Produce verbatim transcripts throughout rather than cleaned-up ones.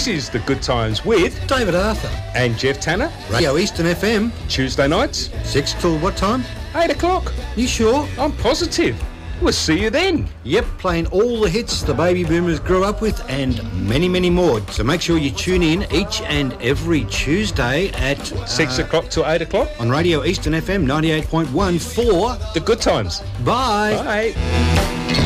This is The Good Times with David Arthur and Jeff Tanner. Radio Eastern F M. Tuesday nights. Six till what time? Eight o'clock. You sure? I'm positive. We'll see you then. Yep, playing all the hits the baby boomers grew up with and many, many more. So make sure you tune in each and every Tuesday at... Six uh, o'clock till eight o'clock. On Radio Eastern F M ninety-eight point one for... The Good Times. Bye. Bye.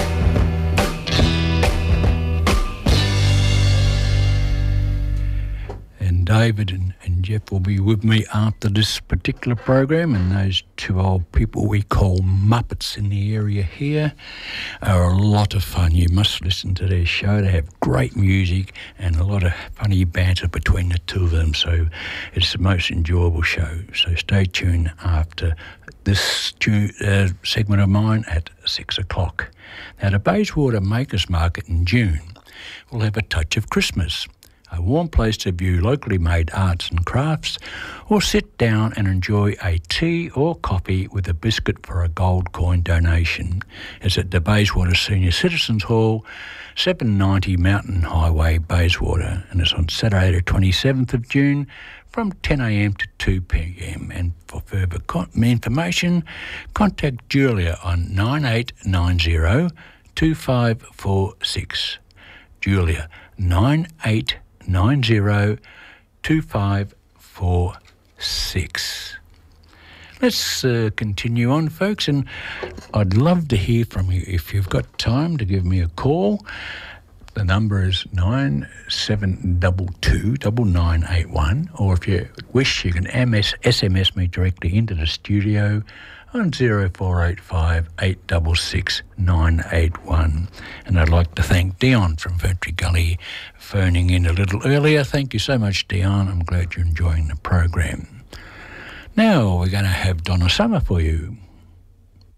David and, and Jeff will be with me after this particular program, and those two old people we call Muppets in the area here are a lot of fun. You must listen to their show. They have great music and a lot of funny banter between the two of them, so it's the most enjoyable show. So stay tuned after this tu- uh, segment of mine at six o'clock. Now, the Bayswater Makers Market in June will have a touch of Christmas. A warm place to view locally made arts and crafts, or sit down and enjoy a tea or coffee with a biscuit for a gold coin donation. It's at the Bayswater Senior Citizens Hall, seven ninety Mountain Highway, Bayswater, and it's on Saturday the twenty-seventh of June from ten a m to two p m. And for further con- information, contact Julia on nine eight nine zero two five four six. Julia, nine eight nine zero two five four six. Let's uh, continue on, folks, and I'd love to hear from you. If you've got time to give me a call, the number is nine seven two two, nine nine eight one, or if you wish, you can M S, S M S me directly into the studio on zero four eight five eight six six nine eight one. And I'd like to thank Dion from Ventry Gully phoning in a little earlier. Thank you so much, Dion. I'm glad you're enjoying the program. Now we're going to have Donna Summer for you.